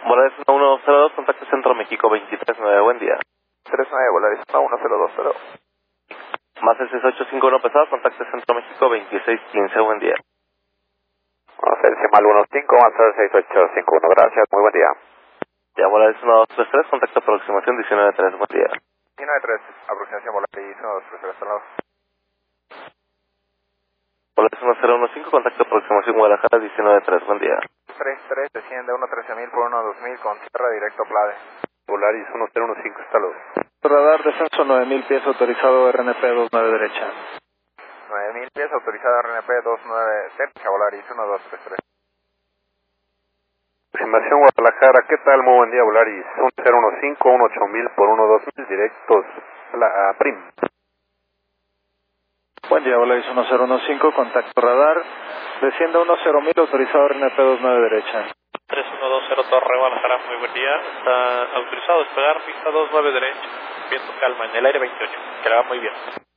Volaris 1102, contacto Centro México 239, buen día. 39, Volaris 11020. Más el 6851 pesado, contacto Centro México 2615, buen día. Vamos a ver si mal 15, más el 6851, gracias, muy buen día. Ya, Volaris 1233, contacto aproximación 193, buen día. 193, aproximación Volaris 1233, hasta luego. Volaris 1015, contacto aproximación Guadalajara 193, buen día. 33, desciende 1.13.000 por 1.2000 con tierra directo Plade. Volaris 1015, hasta luego. Radar descenso 9000 pies autorizado RNP 29 derecha. 9.000 pies, autorizada RNP 29 derecha, Volaris 1233. Aproximación Guadalajara, ¿qué tal? Muy buen día, Volaris 1015, 8000 por 12000 directos a PRIM. Buen día, Volaris 1015, contacto radar. Desciende 10000 autorizado RNP 29 derecha. 3120 Torre Guadalajara, muy buen día. Está autorizado despegar, pista 29 derecha. Viento calma en el aire 28. Que le va muy bien.